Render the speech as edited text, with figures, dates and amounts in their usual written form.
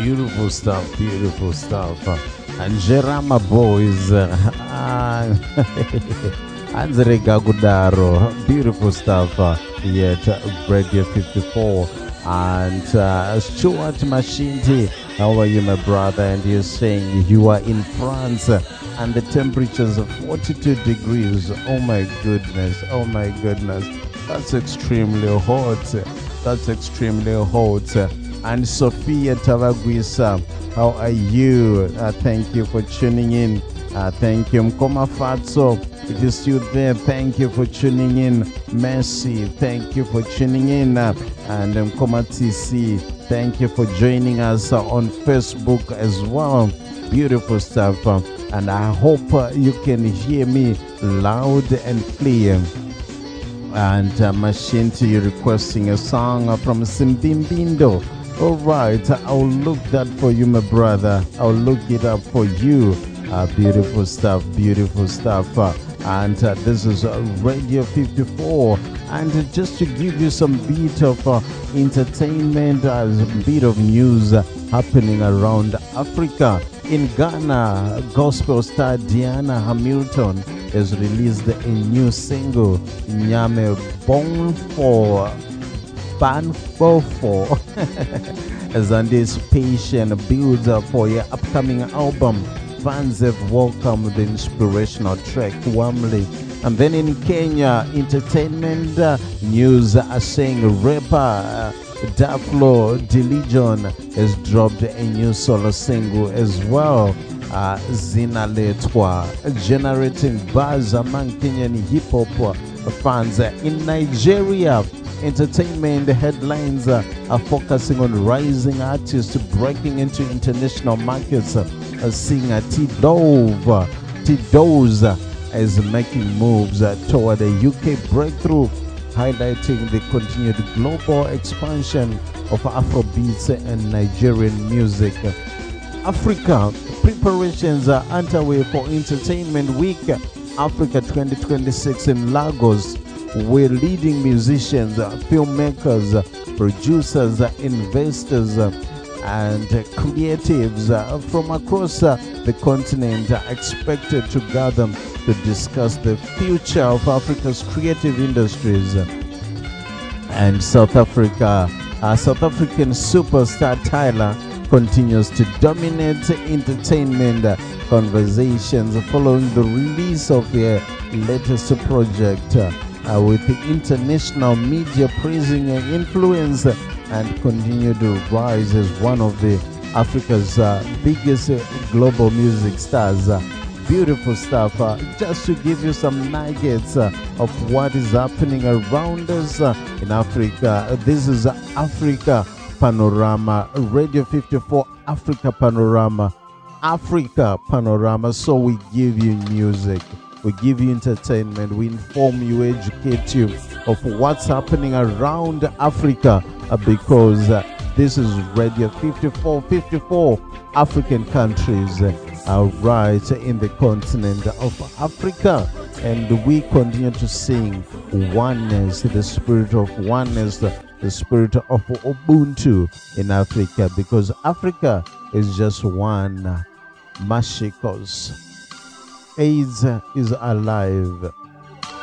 Beautiful stuff, beautiful stuff. And Jerama boys, Anzere Gagudaro, beautiful stuff. Yet Radio 54 and Stuart Mashinti. How are you, my brother? And you're saying you are in France and the temperature's 42 degrees. Oh my goodness, oh my goodness. That's extremely hot. That's extremely hot. And Sophia Tavaguisa, how are you? Thank you for tuning in. Thank you, Mkoma Fatso. If you're still there, thank you for tuning in. Mercy, thank you for tuning in. And Mkoma TC, thank you for joining us on Facebook as well. Beautiful stuff. And I hope you can hear me loud and clear. And Mashinti requesting a song from Simbimbindo. All right, I'll look that for you, my brother. I'll look it up for you. Beautiful stuff, beautiful stuff. And this is Radio 54. And just to give you some bit of entertainment, a bit of news happening around Africa. In Ghana, gospel star Diana Hamilton has released a new single, Nyame Bonfo. Banfo as anticipation builds up for your upcoming album. Fans have welcomed the inspirational track warmly. And then in Kenya, entertainment news are saying rapper Daflo Dilijon has dropped a new solo single as well. Zina Letwa, generating buzz among Kenyan hip hop fans. In Nigeria, entertainment headlines are focusing on rising artists breaking into international markets. Singer T-Doze is making moves toward a UK breakthrough, highlighting the continued global expansion of Afrobeats and Nigerian music. Africa, preparations are underway for Entertainment Week Africa 2026 in Lagos, where leading musicians, filmmakers, producers, investors, and creatives from across the continent are expected to gather to discuss the future of Africa's creative industries. And South African superstar Tyler continues to dominate entertainment conversations following the release of their latest project. With the international media praising her influence and continue to rise as one of the Africa's biggest global music stars. Beautiful stuff. Just to give you some nuggets of what is happening around us in Africa. This is Africa Panorama, Radio 54 Africa Panorama. Africa Panorama. So we give you music. We give you entertainment, we inform you, educate you of what's happening around Africa because this is Radio 54 African countries right in the continent of Africa. And we continue to sing oneness, the spirit of oneness, the spirit of Ubuntu in Africa, because Africa is just one. Mashikos. AIDS is alive.